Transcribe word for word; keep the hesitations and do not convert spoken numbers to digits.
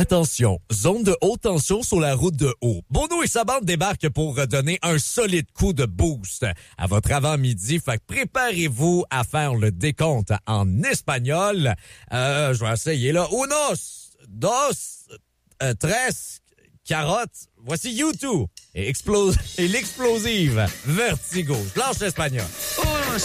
Attention, zone de haute tension sur la route de haut. Bono et sa bande débarquent pour donner un solide coup de boost à votre avant-midi. Fait que préparez-vous à faire le décompte en espagnol. Euh, je vais essayer là. Unos, dos, euh, tres, carottes. Voici U deux et, explose, et l'explosive Vertigo. Planche espagnole.